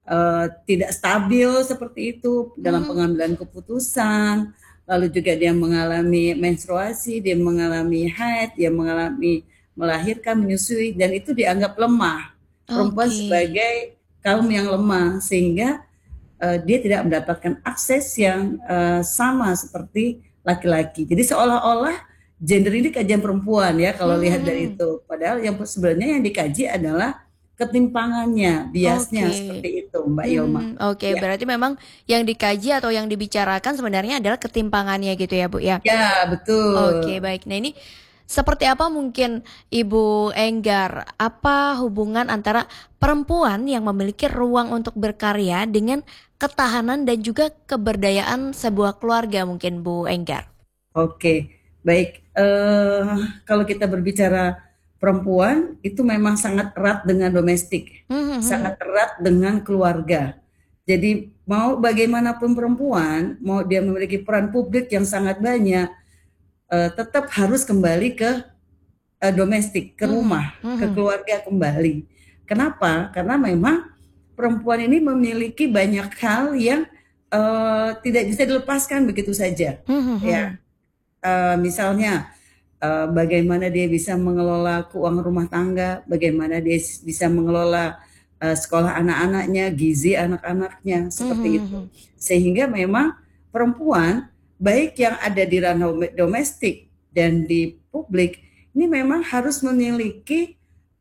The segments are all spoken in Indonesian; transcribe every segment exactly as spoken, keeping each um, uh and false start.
uh, tidak stabil seperti itu dalam Mhm. pengambilan keputusan, lalu juga dia mengalami menstruasi, dia mengalami haid, dia mengalami melahirkan, menyusui, dan itu dianggap lemah. Perempuan Oke. sebagai kaum yang lemah, sehingga uh, dia tidak mendapatkan akses yang uh, sama seperti laki-laki. Jadi seolah-olah gender ini kajian perempuan ya kalau lihat dari Mhm. itu. Padahal yang sebenarnya yang dikaji adalah ketimpangannya, biasnya Oke. seperti itu, Mbak Ilma. Mhm, oke, Ya, berarti memang yang dikaji atau yang dibicarakan sebenarnya adalah ketimpangannya gitu ya, Bu, ya? ya Oke, betul. baik. Nah, ini seperti apa mungkin Ibu Enggar, apa hubungan antara perempuan yang memiliki ruang untuk berkarya dengan ketahanan dan juga keberdayaan sebuah keluarga mungkin, Bu Enggar? Oke, baik. Eh, kalau kita berbicara perempuan, itu memang sangat erat dengan domestik, Mhm, mhm. sangat erat dengan keluarga. Jadi mau bagaimanapun perempuan, mau dia memiliki peran publik yang sangat banyak, eh, tetap harus kembali ke eh, domestik, ke Mhm, rumah, ke mhm. keluarga kembali. Kenapa? Karena memang perempuan ini memiliki banyak hal yang eh, tidak bisa dilepaskan begitu saja. Mhm, Ya, mhm. Eh, misalnya eh, bagaimana dia bisa mengelola keuangan rumah tangga, bagaimana dia bisa mengelola eh, sekolah anak-anaknya, gizi anak-anaknya, Mhm, seperti itu. mhm. Sehingga memang perempuan, baik yang ada di ranah domestik dan di publik, ini memang harus memiliki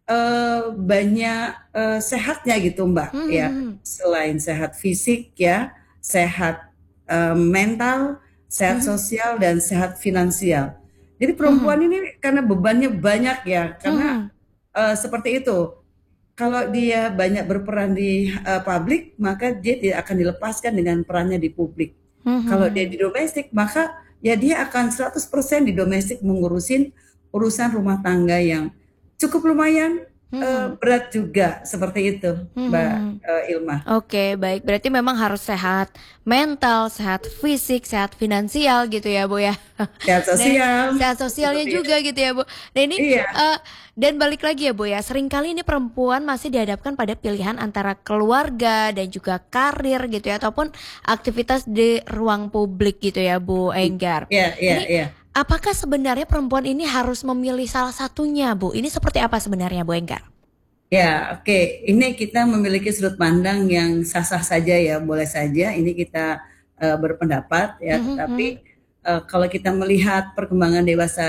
eh, banyak eh, sehatnya gitu Mbak, Mhm, ya. mhm. Selain sehat fisik ya, sehat eh, mental, sehat Mhm, sosial, dan sehat finansial. Jadi mhm. perempuan ini karena bebannya banyak ya, karena Mhm, eh, seperti itu. Kalau dia banyak berperan di eh, publik, maka dia tidak akan dilepaskan dengan perannya di publik. mhm, Kalau dia di mhm. domestik, maka ya dia akan seratus persen di domestik mengurusin urusan rumah tangga yang cukup lumayan eh, Mhm, berat juga, seperti itu, Mbak mhm. eh, Ilma. Oke, baik. Berarti memang harus sehat mental, sehat fisik, sehat finansial gitu ya, Bu ya. Sehat Nah, sosial, sehat sosialnya seperti itu. juga gitu ya, Bu. Nah, ini Iya, eh, dan balik lagi ya, Bu ya. Seringkali ini perempuan masih dihadapkan pada pilihan antara keluarga dan juga karir gitu ya, ataupun aktivitas di ruang publik gitu ya, Bu Enggar. iya, iya, Ini iya. apakah sebenarnya perempuan ini harus memilih salah satunya, Bu? Ini seperti apa sebenarnya, Bu Enggar? Ya, oke. Ini kita memiliki sudut pandang yang sah-sah saja ya, boleh saja. Ini kita eh, berpendapat ya, Mhm, tetapi mhm. eh, kalau kita melihat perkembangan dewasa,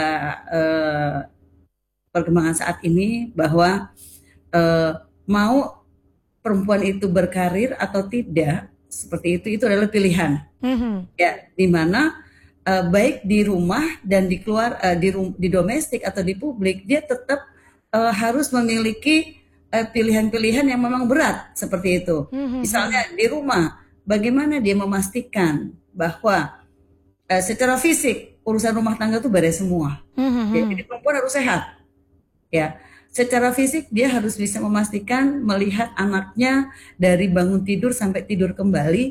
eh, perkembangan saat ini bahwa eh, mau perempuan itu berkarir atau tidak, seperti itu itu adalah pilihan. Mhm. Ya, di mana eh, baik di rumah dan di keluar eh, di rum- di domestik atau di publik, dia tetap eh, harus memiliki eh, pilihan-pilihan yang memang berat seperti itu. Mhm, Misalnya mhm. di rumah, bagaimana dia memastikan bahwa eh, secara fisik urusan rumah tangga itu beres semua. Mhm, Ya, jadi mhm. perempuan harus sehat. Ya, secara fisik dia harus bisa memastikan melihat anaknya dari bangun tidur sampai tidur kembali,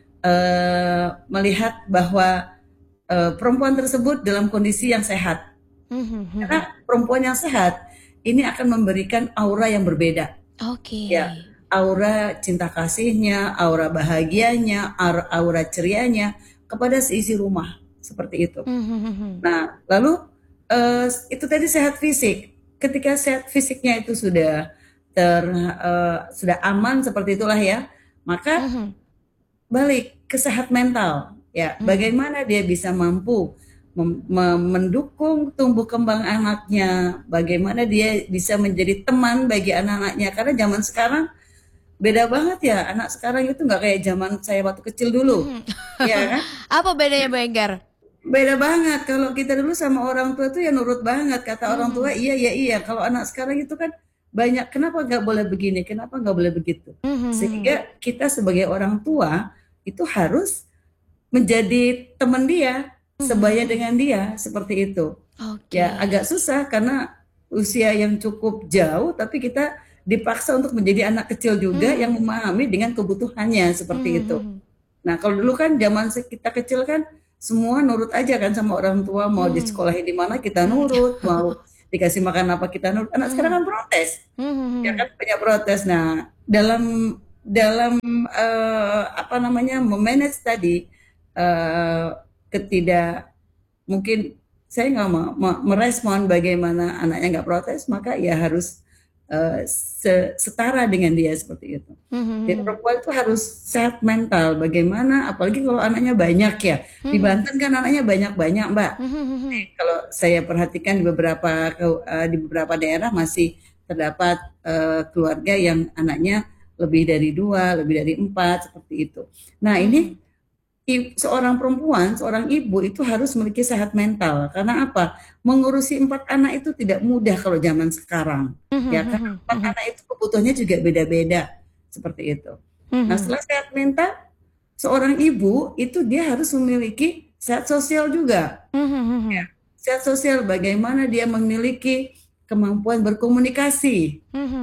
eh, melihat bahwa eh, perempuan tersebut dalam kondisi yang sehat. Mhm, mhm. Karena perempuan yang sehat ini akan memberikan aura yang berbeda. Oke. Ya, aura cinta kasihnya, aura bahagianya, aura cerianya kepada seisi rumah seperti itu. Mhm, mhm. Nah, lalu eh, itu tadi sehat fisik. Ketika sehat fisiknya itu sudah ter eh, sudah aman seperti itulah ya, maka Mhm, balik ke sehat mental. Ya, mhm. bagaimana dia bisa mampu mem- mem- mendukung tumbuh kembang anaknya, bagaimana dia bisa menjadi teman bagi anak-anaknya. Karena zaman sekarang beda banget ya, anak sekarang itu nggak kayak zaman saya waktu kecil dulu, Mhm. ya kan? Apa bedanya Bu Enggar? Beda banget. Kalau kita dulu sama orang tua tuh ya nurut banget. Kata orang tua, Mhm. iya, iya, iya. Kalau anak sekarang itu kan banyak, kenapa nggak boleh begini? Kenapa nggak boleh begitu? Mhm, Sehingga mhm. kita sebagai orang tua itu harus menjadi teman dia, Mhm, sebaya mhm. dengan dia, seperti itu. Oke. Ya agak susah karena usia yang cukup jauh, tapi kita dipaksa untuk menjadi anak kecil juga yang Mhm. memahami dengan kebutuhannya, seperti Mhm, itu. mhm. Nah, kalau dulu kan zaman kita kecil kan semua nurut aja kan sama orang tua, mau di Mhm. sekolahin di mana kita Mhm. nurut, mau dikasih makan apa kita nurut. Anak sekarang Mhm. kan protes, Mhm, ya mhm. kan banyak protes. Nah, dalam dalam uh, apa namanya memanage tadi uh, ketidak mungkin saya nggak mau merespon bagaimana anaknya nggak protes, maka ya harus uh, setara dengan dia seperti itu. Jadi perempuan itu harus sehat mental. Bagaimana, apalagi kalau anaknya banyak ya. Di Banten kan anaknya banyak-banyak, Mbak. Kalau saya perhatikan di beberapa uh, di beberapa daerah masih terdapat uh, keluarga yang anaknya lebih dari dua, lebih dari empat, seperti itu. Nah ini seorang perempuan, seorang ibu itu harus memiliki sehat mental. Karena apa? Mengurusi empat anak itu tidak mudah kalau zaman sekarang. Ya, karena empat anak itu kebutuhannya juga beda-beda, seperti itu. Nah, setelah sehat mental, seorang ibu itu dia harus memiliki sehat sosial juga. Ya, sehat sosial, bagaimana dia memiliki kemampuan berkomunikasi.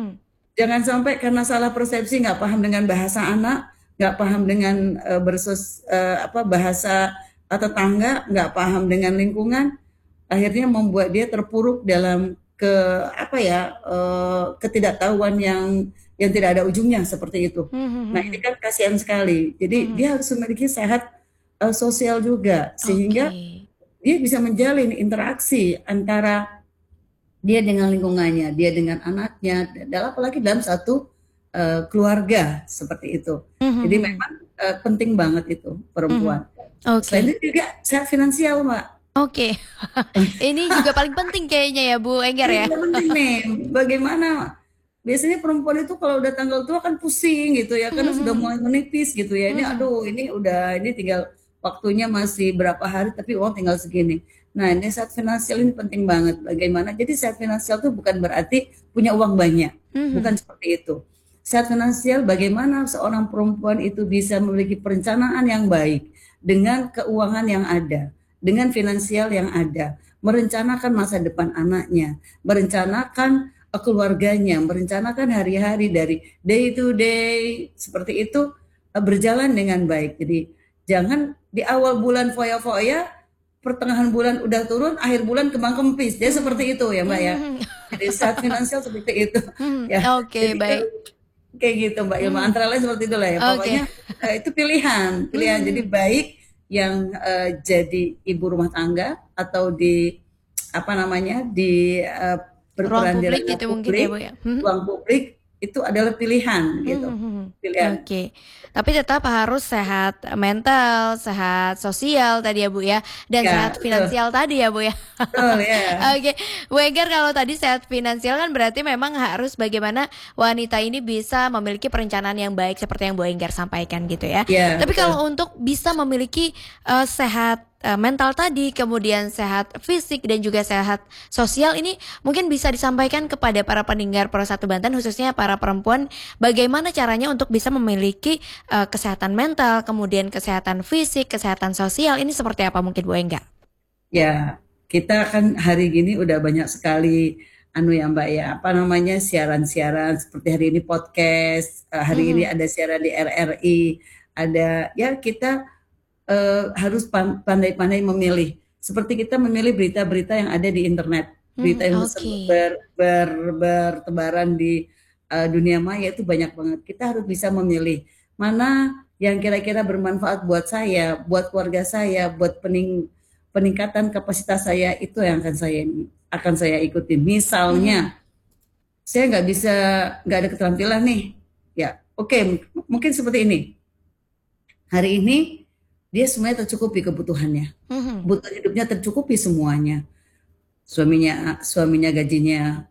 Jangan sampai karena salah persepsi, nggak paham dengan bahasa anak, nggak paham dengan uh, bersos uh, apa bahasa tetangga, nggak paham dengan lingkungan, akhirnya membuat dia terpuruk dalam ke apa ya uh, ketidaktahuan yang yang tidak ada ujungnya seperti itu. Nah ini kan kasihan sekali. Jadi dia harus memiliki sehat uh, sosial juga sehingga okay. dia bisa menjalin interaksi antara dia dengan lingkungannya, dia dengan anaknya, dalam apalagi dalam satu Uh, keluarga seperti itu. Mm-hmm. Jadi memang uh, penting banget itu perempuan. Mm-hmm. Okay. Selain itu juga sehat finansial, Mbak. Oke. Okay. Ini juga paling penting kayaknya ya, Bu Enggar ya. Ini penting nih. Bagaimana? Biasanya perempuan itu kalau udah tanggal tua kan pusing gitu ya, karena mm-hmm. sudah mulai menipis gitu ya. Ini mm-hmm. aduh, ini udah ini tinggal waktunya masih berapa hari tapi uang tinggal segini. Nah, ini sehat finansial ini penting banget. Bagaimana? Jadi sehat finansial itu bukan berarti punya uang banyak. Mm-hmm. Bukan seperti itu. Sehat finansial bagaimana seorang perempuan itu bisa memiliki perencanaan yang baik dengan keuangan yang ada, dengan finansial yang ada, merencanakan masa depan anaknya, merencanakan keluarganya, merencanakan hari-hari dari day to day seperti itu berjalan dengan baik. Jadi jangan di awal bulan foya-foya, pertengahan bulan udah turun, akhir bulan kembang kempis. Dia seperti itu ya, Mbak ya. Jadi sehat finansial seperti itu. Ya. Oke, okay, baik. Kayak gitu Mbak Ilma, hmm. antara lain seperti itulah ya. Pokoknya okay. uh, itu pilihan, pilihan. Hmm. Jadi baik yang uh, jadi ibu rumah tangga atau di apa namanya di uh, berperan di ruang publik, mungkin ya, Bu, ya? ruang publik itu adalah pilihan gitu. Hmm. Pilihan. Oke. Okay. Tapi tetap harus sehat mental, sehat sosial tadi ya Bu ya, dan ya, sehat finansial betul. Tadi ya Bu ya. Betul ya. Oke, okay. Bu Enggar, kalau tadi sehat finansial kan berarti memang harus bagaimana wanita ini bisa memiliki perencanaan yang baik seperti yang Bu Enggar sampaikan gitu ya. Ya Tapi betul. Kalau untuk bisa memiliki uh, sehat mental tadi, kemudian sehat fisik dan juga sehat sosial, ini mungkin bisa disampaikan kepada para pendengar Pro satu Banten, khususnya para perempuan, bagaimana caranya untuk bisa memiliki uh, kesehatan mental, kemudian kesehatan fisik, kesehatan sosial, ini seperti apa mungkin Bu Enggar? Ya, kita kan hari gini udah banyak sekali anu ya Mbak ya, apa namanya siaran-siaran seperti hari ini podcast, uh, hari hmm. ini ada siaran di R R I, ada ya kita Uh, harus pandai-pandai memilih. Seperti kita memilih berita-berita yang ada di internet, berita yang okay. ber, ber, bertebaran di uh, dunia maya itu banyak banget. Kita harus bisa memilih mana yang kira-kira bermanfaat buat saya, buat keluarga saya, buat pening, peningkatan kapasitas saya, itu yang akan saya akan saya ikuti. Misalnya, hmm. saya nggak bisa, nggak ada keterampilan nih, ya oke, okay, mungkin seperti ini. Hari ini dia semuanya tercukupi kebutuhannya, mm-hmm. kebutuhan hidupnya tercukupi semuanya. Suaminya, suaminya gajinya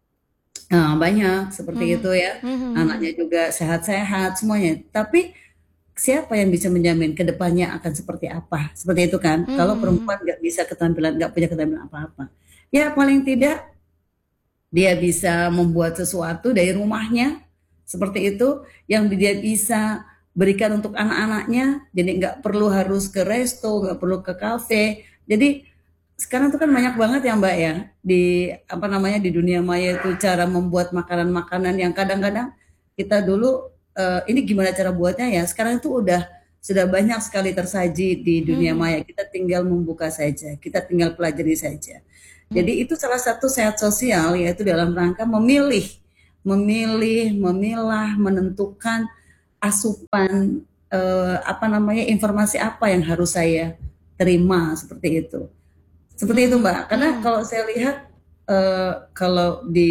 nah, banyak seperti mm-hmm. itu ya, mm-hmm. anaknya juga sehat-sehat semuanya. Tapi siapa yang bisa menjamin kedepannya akan seperti apa? Seperti itu kan? Mm-hmm. Kalau perempuan nggak bisa keterampilan, nggak punya keterampilan apa-apa, ya paling tidak dia bisa membuat sesuatu dari rumahnya seperti itu, yang dia bisa berikan untuk anak-anaknya, jadi nggak perlu harus ke resto, nggak perlu ke kafe. Jadi sekarang tuh kan banyak banget ya Mbak ya, di apa namanya di dunia maya itu cara membuat makanan-makanan yang kadang-kadang kita dulu uh, ini gimana cara buatnya ya. Sekarang itu udah sudah banyak sekali tersaji di dunia hmm. maya. Kita tinggal membuka saja, kita tinggal pelajari saja. Hmm. Jadi itu salah satu sehat sosial, yaitu dalam rangka memilih, memilih, memilah, menentukan asupan eh, apa namanya informasi apa yang harus saya terima seperti itu. Seperti itu Mhm, Mbak. Karena mhm. kalau saya lihat eh, kalau di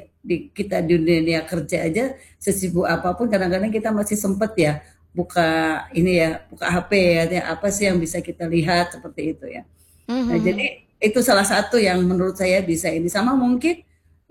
di kita di dunia kerja aja sesibuk apapun kadang-kadang kita masih sempet ya buka ini ya buka H P ya, ya apa sih yang bisa kita lihat seperti itu ya. Nah, Mhm. jadi itu salah satu yang menurut saya bisa ini sama mungkin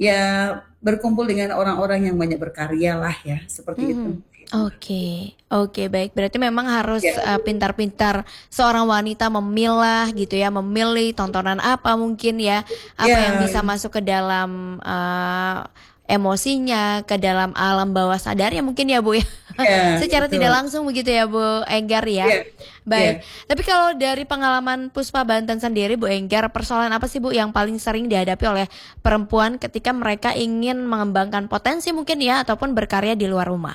ya berkumpul dengan orang-orang yang banyak berkarya lah ya seperti itu. Mhm. Oke, oke baik. Berarti memang Ya, harus, eee, pintar-pintar seorang wanita memilah gitu ya, memilih tontonan apa mungkin ya, apa yang ya, bisa masuk ke dalam, eee, emosinya, ke dalam alam bawah sadarnya mungkin ya, Bu, ya. ya, Secara tidak betul. langsung begitu ya, Bu Enggar ya. Ya, Baik, ya. tapi kalau dari pengalaman Puspa Banten sendiri, Bu Enggar, persoalan apa sih, Bu, yang paling sering dihadapi oleh perempuan ketika mereka ingin mengembangkan potensi mungkin ya, ataupun berkarya di luar rumah?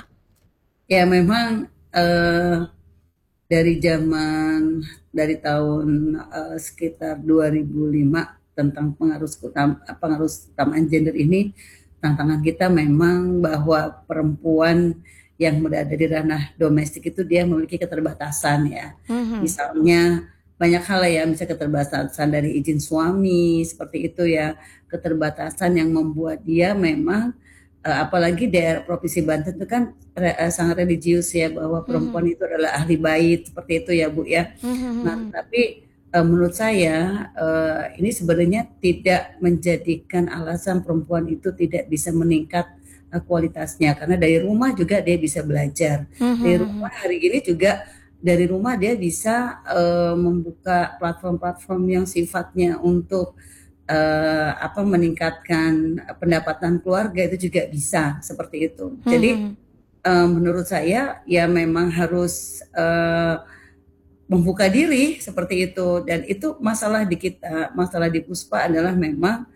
Ya memang eh, dari zaman dari tahun eh, sekitar dua ribu lima tentang pengaruh utam- pengaruh utamaan gender ini tantangan kita memang bahwa perempuan yang berada di ranah domestik itu dia memiliki keterbatasan ya. Mhm. Misalnya banyak hal ya, misalnya keterbatasan dari izin suami seperti itu ya, keterbatasan yang membuat dia memang eh, apalagi daerah Provinsi Banten itu kan re- eh, sangat religius ya bahwa perempuan Mhm. itu adalah ahli bait seperti itu ya Bu ya. Mhm Nah, mhm. tetapi eh, menurut saya eh, ini sebenarnya tidak menjadikan alasan perempuan itu tidak bisa meningkat eh, kualitasnya karena dari rumah juga dia bisa belajar. Mhm Dari rumah mhm. hari ini juga dari rumah dia bisa eh, membuka platform-platform yang sifatnya untuk eh, apa meningkatkan pendapatan keluarga itu juga bisa seperti itu. Jadi Mhm. eh, menurut saya ya memang harus eh, membuka diri seperti itu dan itu masalah di kita, masalah di Puspa adalah memang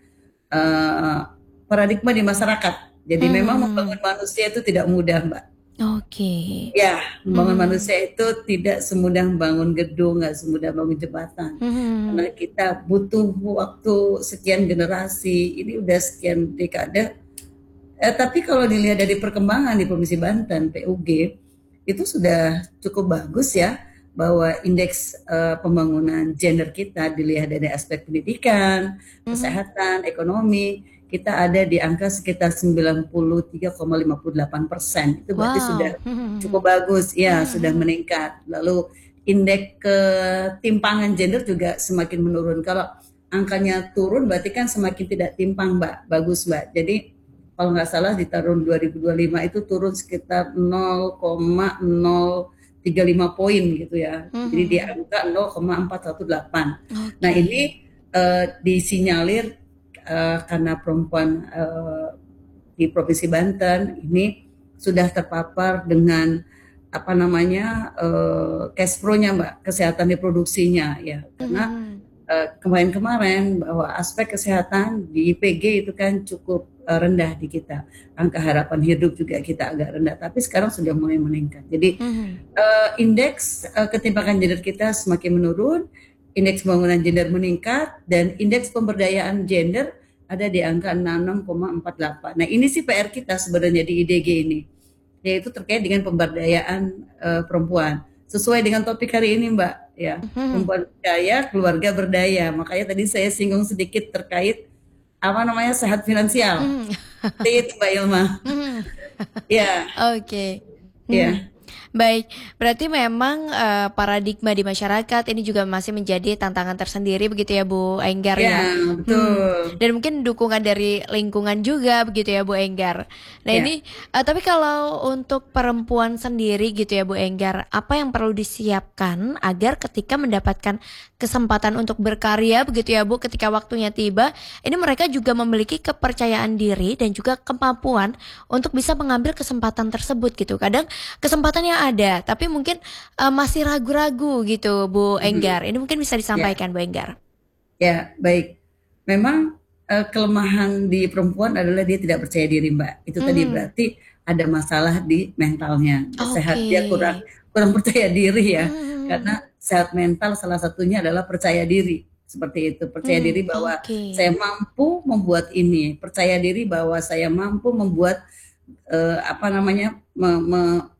eh, paradigma di masyarakat. Jadi Mhm memang membangun mhm. manusia itu tidak mudah, Mbak. Oke. Ya, membangun Mhm. manusia itu tidak semudah membangun gedung, nggak semudah bangun jembatan. Karena Mhm. kita butuh waktu sekian generasi, ini udah sekian dekade. Eh, tapi kalau dilihat dari perkembangan di Provinsi Banten, P U G, itu sudah cukup bagus ya, bahwa indeks eh, pembangunan gender kita dilihat dari aspek pendidikan, Mhm. kesehatan, ekonomi, kita ada di angka sekitar sembilan puluh tiga koma lima puluh delapan persen. Itu berarti sudah Wow. Mhm cukup mhm. bagus, ya Mhm sudah mhm. meningkat. Lalu indeks ketimpangan gender juga semakin menurun. Kalau angkanya turun berarti kan semakin tidak timpang, Mbak. Bagus, Mbak. Jadi kalau nggak salah di tahun dua ribu dua puluh lima itu turun sekitar nol koma nol tiga lima poin gitu ya. Mhm Jadi di mhm. angka nol koma empat satu delapan. Nah Oke. ini eh, disinyalir eh, karena perempuan eh, di Provinsi Banten ini sudah terpapar dengan apa namanya eh, cash flow-nya Mbak, kesehatan reproduksinya ya. Mhm Karena mhm. eh, kemarin-kemarin bahwa aspek kesehatan di I P G itu kan cukup eh, rendah di kita. Angka harapan hidup juga kita agak rendah, tapi sekarang sudah mulai meningkat. Jadi Mhm. eh, indeks eh, ketimpangan gender kita semakin menurun, indeks pembangunan gender meningkat, dan indeks pemberdayaan gender ada di angka enam puluh enam koma empat delapan. Nah ini sih P R kita sebenarnya di I D G ini, yaitu terkait dengan pemberdayaan eh, perempuan. Sesuai dengan topik hari ini Mbak, ya Mhm. perempuan berdaya, keluarga berdaya. Makanya tadi saya singgung sedikit terkait apa namanya sehat finansial. Mhm. Itu Mbak Ilma. Mhm. Ya, Oke. Mhm. ya, Baik, berarti memang, eee, paradigma di masyarakat ini juga masih menjadi tantangan tersendiri begitu ya, Bu Enggar ya? ya, Hmm, betul. dan mungkin dukungan dari lingkungan juga begitu ya, Bu Enggar. Nah Ya. ini, eee, tapi kalau untuk perempuan sendiri gitu ya, Bu Enggar, apa yang perlu disiapkan agar ketika mendapatkan kesempatan untuk berkarya begitu ya, Bu, ketika waktunya tiba, ini mereka juga memiliki kepercayaan diri dan juga kemampuan untuk bisa mengambil kesempatan tersebut gitu. Kadang kesempatannya ada, tapi mungkin, eee, masih ragu-ragu gitu, Bu Mhm. Enggar. Ini mungkin bisa Ya, disampaikan, Bu Enggar. ya, baik. Memang eh, kelemahan di perempuan adalah dia tidak percaya diri, Mbak. Itu tadi Mhm. berarti ada masalah di mentalnya. Sehat Oke. dia kurang kurang percaya diri ya. Mhm mhm. Karena sehat mental salah satunya adalah percaya diri. Seperti itu, percaya diri Mmm, bahwa oke. saya mampu membuat ini, percaya diri bahwa saya mampu membuat eh, apa namanya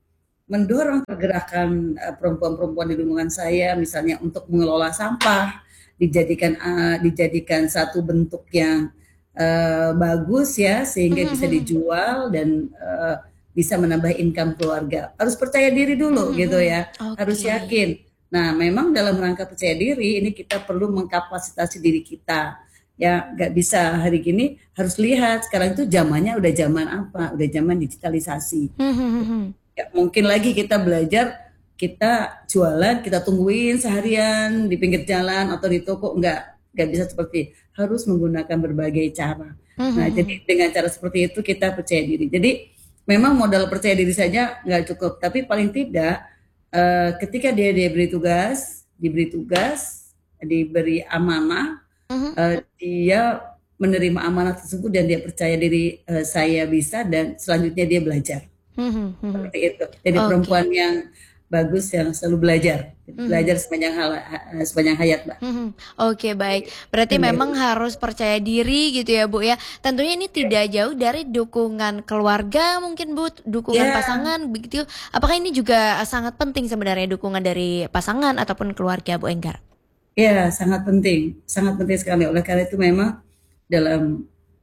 mendorong pergerakan uh, perempuan-perempuan di lingkungan saya, misalnya untuk mengelola sampah, dijadikan uh, dijadikan satu bentuk yang uh, bagus ya, sehingga bisa dijual dan uh, bisa menambah income keluarga. Harus percaya diri dulu gitu ya, harus Oke. yakin. Nah, memang dalam rangka percaya diri ini kita perlu mengkapasitasi diri kita. Ya, nggak bisa hari gini, harus lihat sekarang itu zamannya udah zaman apa? Udah zaman digitalisasi. Ya, mungkin lagi kita belajar, kita jualan, kita tungguin seharian di pinggir jalan atau di toko, enggak, enggak bisa seperti, harus menggunakan berbagai cara. Nah, jadi dengan cara seperti itu kita percaya diri. Jadi memang modal percaya diri saja nggak cukup, tapi paling tidak eh, ketika dia diberi tugas, diberi tugas, diberi amanah, eh, dia menerima amanah tersebut dan dia percaya diri, eh, saya bisa, dan selanjutnya dia belajar. Seperti itu. Jadi Oke. perempuan yang bagus yang selalu belajar, belajar sepanjang hal, sepanjang hayat, Mbak. Mhm. Oke, baik. Berarti memang harus percaya diri gitu ya, Bu, ya. Tentunya ini tidak jauh dari dukungan keluarga mungkin, Bu, dukungan Ya, pasangan begitu. Apakah ini juga sangat penting sebenarnya dukungan dari pasangan ataupun keluarga, Bu Enggar? ya sangat penting, sangat penting sekali. Oleh karena itu memang dalam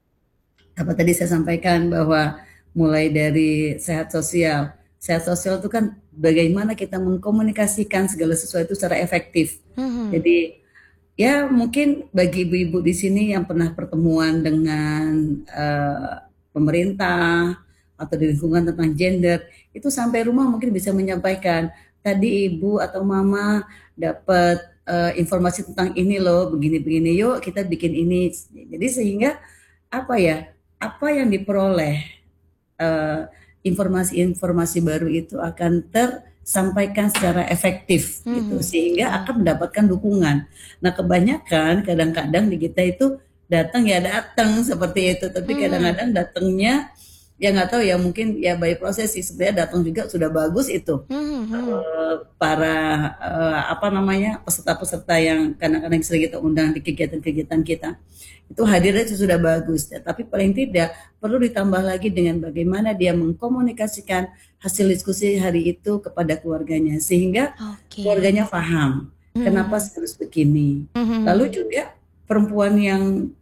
apa tadi saya sampaikan bahwa mulai dari sehat sosial, sehat sosial itu kan bagaimana kita mengkomunikasikan segala sesuatu secara efektif. Mhm. Jadi ya mungkin bagi ibu-ibu di sini yang pernah pertemuan dengan eh, pemerintah atau di lingkungan tentang gender, itu sampai rumah mungkin bisa menyampaikan, tadi ibu atau mama dapat eh, informasi tentang ini loh, begini-begini, yuk kita bikin ini. Jadi sehingga apa ya, apa yang diperoleh, eh, informasi-informasi baru itu akan tersampaikan secara efektif gitu, Mhm. sehingga Oh. akan mendapatkan dukungan. Nah, kebanyakan kadang-kadang di kita itu datang ya datang seperti itu, tapi Mhm. kadang-kadang datangnya ya nggak tahu ya, mungkin ya by proses sih, sebenarnya datang juga sudah bagus itu. Mhm, mhm. Eh, para eh, apa namanya, peserta-peserta yang kadang-kadang sering kita undang di kegiatan-kegiatan kita, itu hadirnya itu sudah bagus ya, tapi paling tidak perlu ditambah lagi dengan bagaimana dia mengkomunikasikan hasil diskusi hari itu kepada keluarganya, sehingga Oke. keluarganya paham kenapa Mhm. harus begini. Lalu Mhm. juga perempuan yang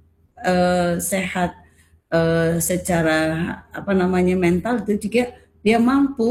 eh, sehat eh, secara apa namanya mental, itu juga dia mampu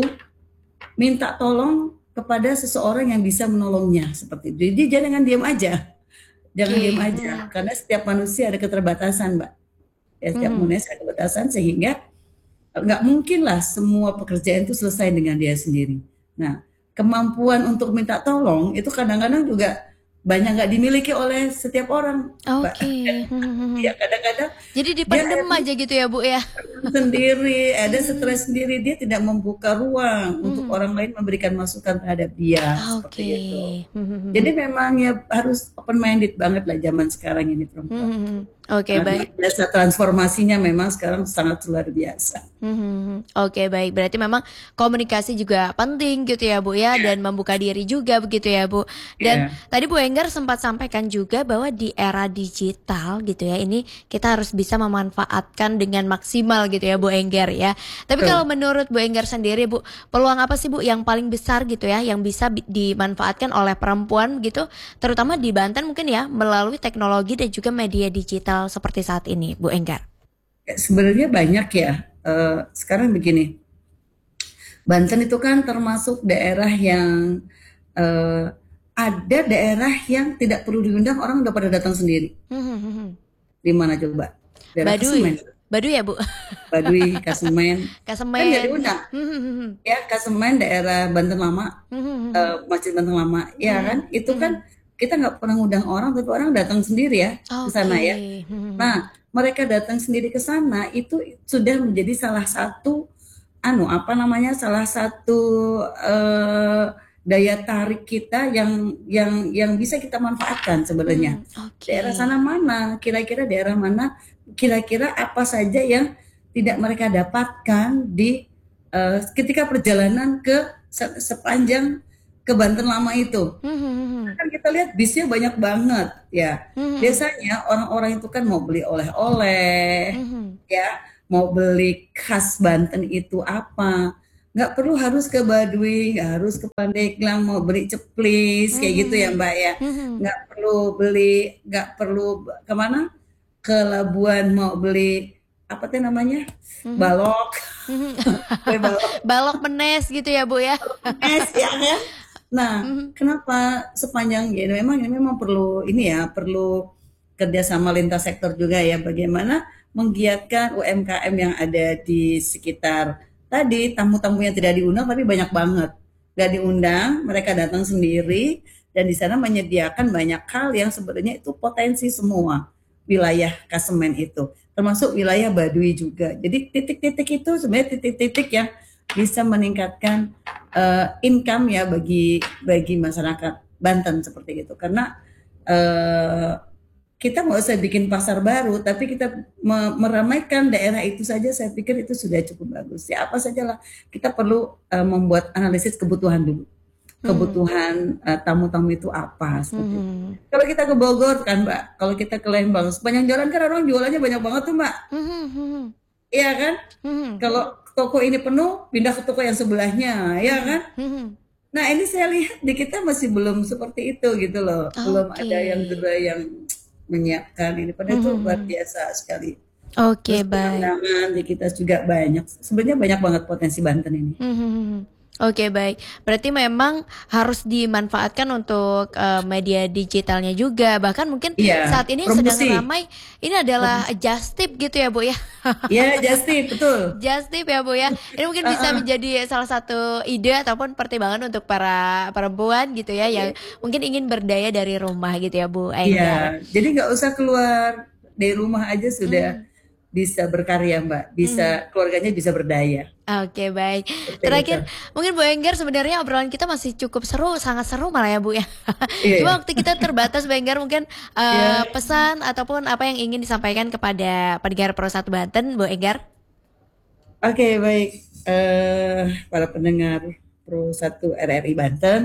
minta tolong kepada seseorang yang bisa menolongnya seperti itu. Jadi jangan diam aja, jangan diam Oke. aja, Mhm. karena setiap manusia ada keterbatasan, Mbak. Ya, setiap Mhm. manusia ada keterbatasan, sehingga nggak mungkin lah semua pekerjaan itu selesai dengan dia sendiri. Nah, kemampuan untuk minta tolong itu kadang-kadang juga banyak nggak dimiliki oleh setiap orang, Mbak. Oke. Mhm, mhm. Ya kadang-kadang Jadi dia dipendem akhirnya aja gitu ya, Bu, ya? sendiri, ada Mhm. stres sendiri, dia tidak membuka ruang untuk Mhm. orang lain memberikan masukan terhadap dia, seperti Oke. itu. Mhm, Jadi mhm. memang ya harus open minded banget lah zaman sekarang ini Mhm, perempuan. mhm. Oke, Sangat luar baik. biasa, transformasinya memang sekarang sangat luar biasa. Mhm. Oke, baik. Berarti memang komunikasi juga penting gitu ya, Bu, ya, Ya, dan membuka diri juga begitu ya, Bu. Dan ya, tadi Bu Enggar sempat sampaikan juga bahwa di era digital gitu ya, ini kita harus bisa memanfaatkan dengan maksimal gitu ya, Bu Enggar ya. Tapi betul. kalau menurut Bu Enggar sendiri, Bu, peluang apa sih Bu yang paling besar gitu ya yang bisa bi- dimanfaatkan oleh perempuan gitu, terutama di Banten mungkin ya melalui teknologi dan juga media digital seperti saat ini, Bu Enggar? Ya, sebenarnya banyak ya. Eh, sekarang begini, Banten itu kan termasuk daerah yang eh, ada daerah yang tidak perlu diundang, orang udah pada datang sendiri. Mhm, mhm. Di mana coba? Daerah Kesemen, Baduy. Baduy ya, Bu? Baduy, Kasemen, kan nggak Kasemen. diundang. Mhm, mhm. Ya, Kasemen daerah Banten Lama, Mhm, mhm. eh, Masjid Banten Lama, ya kan? Mhm, Itu kan mhm. kita nggak pernah ngundang orang, tapi orang datang sendiri ya ke sana Oke. ya. Mhm, mhm. Nah, mereka datang sendiri ke sana itu sudah menjadi salah satu anu apa namanya, salah satu eh, daya tarik kita yang yang yang bisa kita manfaatkan sebenarnya. Mhm, oke. Daerah sana mana? Kira-kira daerah mana? Kira-kira apa saja yang tidak mereka dapatkan di eh, ketika perjalanan ke se- sepanjang ke Banten Lama itu? Mhm, mhm. Kan kita lihat bisnya banyak banget ya. Mhm, Biasanya orang-orang itu kan mau beli oleh-oleh, mhm. ya, mau beli khas Banten itu apa. nggak perlu harus ke Baduy, nggak harus ke Pandeglang mau beli ceplis kayak gitu ya Mhm. Mbak ya. Mhm. Nggak perlu beli, nggak perlu kemana? Ke Labuan mau beli apa tuh namanya? Mhm. Balok, Mhm. kue balok Balok menes gitu ya Bu ya? es ya kan? Nah, Mhm. kenapa sepanjang ya memang ini memang perlu ini ya, perlu kerjasama lintas sektor juga ya, bagaimana menggiatkan U M K M yang ada di sekitar tadi, tamu-tamu yang tidak diundang tapi banyak banget. Gak diundang, mereka datang sendiri dan di sana menyediakan banyak hal yang sebenarnya itu potensi semua wilayah Kasemen itu, termasuk wilayah Baduy juga. Jadi titik-titik itu sebenarnya titik-titik yang bisa meningkatkan uh, income ya bagi bagi masyarakat Banten seperti itu. Karena uh, kita nggak usah bikin pasar baru, tapi kita me- meramaikan daerah itu saja. Saya pikir itu sudah cukup bagus. Ya apa sajalah kita perlu uh, membuat analisis kebutuhan dulu, Mhm. kebutuhan uh, tamu-tamu itu apa seperti itu. Mhm. Kalau kita ke Bogor kan Mbak, kalau kita ke Lembang, sepanjang jalan kan orang jualannya banyak banget tuh Mbak. Mhm. Mhm. Iya kan? Mhm. Kalau toko ini penuh, pindah ke toko yang sebelahnya, ya Mhm. kan? Mhm. Nah ini saya lihat di kita masih belum seperti itu gitu loh, belum Oke. ada yang juga yang menyiapkan ini. Padahal itu luar Mhm. biasa sekali. Oke, Terus baik. pemandangan di kita juga banyak. Sebenarnya banyak banget potensi Banten ini. Mhm. Oke, baik. Berarti memang harus dimanfaatkan untuk, eee, media digitalnya juga, bahkan mungkin Iya, saat ini yang sedang promosi, ramai ini adalah promosi. just tip gitu ya, Bu, ya? Ya, Justin, betul. Just tip ya, Bu, ya? Ini mungkin bisa Uh-uh. menjadi salah satu ide ataupun pertimbangan untuk para perempuan gitu ya, yang mungkin ingin berdaya dari rumah gitu ya, Bu Iya, Enggar. jadi nggak usah keluar dari rumah aja sudah Mmm. bisa berkarya, Mbak. Bisa Mhm. keluarganya bisa berdaya. Oke, baik. Seperti itu. Terakhir, mungkin Bu Enggar sebenarnya obrolan kita masih cukup seru, sangat seru malah ya, Bu, ya. Iya ya. Cuma waktu kita terbatas, Bu Enggar, mungkin, eee, Ya, pesan ataupun apa yang ingin disampaikan kepada pendengar Pro satu Banten, Bu Enggar? oke baik. Eh, para pendengar Pro satu R R I Banten,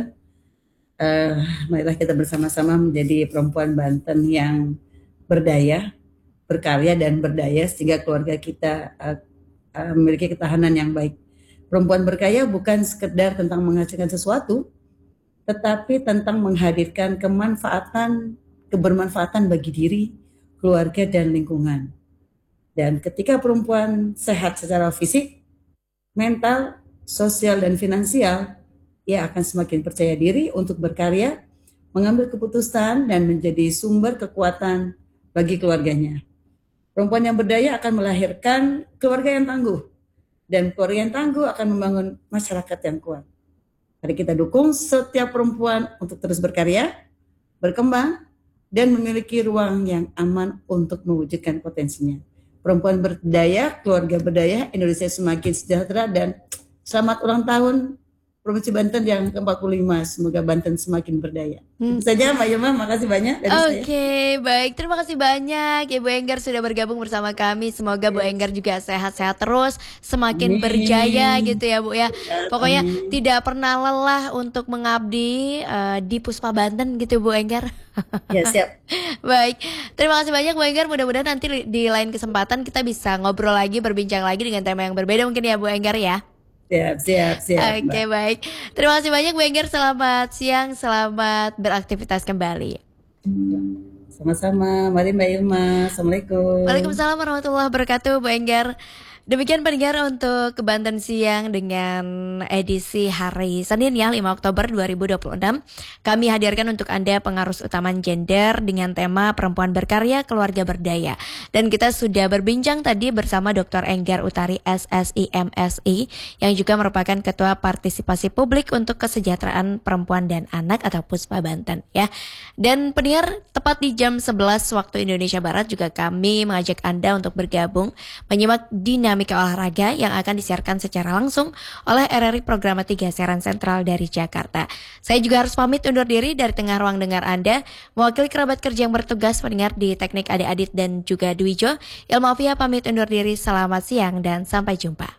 eh, marilah kita bersama-sama menjadi perempuan Banten yang berdaya, berkarya dan berdaya sehingga keluarga kita eh, eh, memiliki ketahanan yang baik. Perempuan berkarya bukan sekedar tentang menghasilkan sesuatu, tetapi tentang menghadirkan kemanfaatan, kebermanfaatan bagi diri, keluarga, dan lingkungan. Dan ketika perempuan sehat secara fisik, mental, sosial, dan finansial, ia akan semakin percaya diri untuk berkarya, mengambil keputusan, dan menjadi sumber kekuatan bagi keluarganya. Perempuan yang berdaya akan melahirkan keluarga yang tangguh, dan keluarga yang tangguh akan membangun masyarakat yang kuat. Mari kita dukung setiap perempuan untuk terus berkarya, berkembang, dan memiliki ruang yang aman untuk mewujudkan potensinya. Perempuan berdaya, keluarga berdaya, Indonesia semakin sejahtera, dan selamat ulang tahun Provinsi Banten yang ke empat puluh lima. Semoga Banten semakin berdaya. Itu Mmm. saja Mbak Yoma, makasih banyak dari saya. Oke, baik. Terima kasih banyak Ibu Enggar sudah bergabung bersama kami. Semoga Bu Yes. Enggar juga sehat-sehat terus, semakin berjaya Amin. gitu ya, Bu, ya. Ya, Pokoknya amin. tidak pernah lelah untuk mengabdi, eee, di Puspa Banten gitu, Bu Enggar. Ya, siap. Baik, terima kasih banyak Bu Enggar. Mudah-mudahan nanti li di lain kesempatan kita bisa ngobrol lagi, berbincang lagi dengan tema yang berbeda mungkin ya, Bu Enggar ya? Siap, siap, siap, Oke, Mbak. baik. Terima kasih banyak Bu Enggar. Selamat siang, selamat beraktivitas kembali. Sama-sama. Mari Mbak Ilma. Assalamualaikum. Waalaikumsalam warahmatullahi wabarakatuh, Bu Enggar. Demikian pendengar untuk Banten Siang dengan edisi hari Senin ya, lima Oktober dua ribu dua puluh enam. Kami hadirkan untuk Anda pengarus utama gender dengan tema perempuan berkarya, keluarga berdaya. Dan kita sudah berbincang tadi bersama Doktor Enggar Utari S S I M S I yang juga merupakan Ketua Partisipasi Publik untuk Kesejahteraan Perempuan dan Anak atau Puspa Banten ya. Dan pendengar, tepat di jam sebelas waktu Indonesia Barat juga kami mengajak Anda untuk bergabung menyimak dinamika olahraga yang akan disiarkan secara langsung oleh R R I Programa tiga Siaran Sentral dari Jakarta. Saya juga harus pamit undur diri dari tengah ruang dengar Anda. Mewakili kerabat kerja yang bertugas pendengar di teknik Ade Adit dan juga Dwijo, Ilma Afia pamit undur diri. Selamat siang dan sampai jumpa.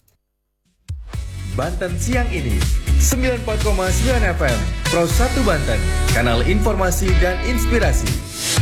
Banten Siang ini sembilan puluh empat koma sembilan F M Pro satu Banten, kanal informasi dan inspirasi.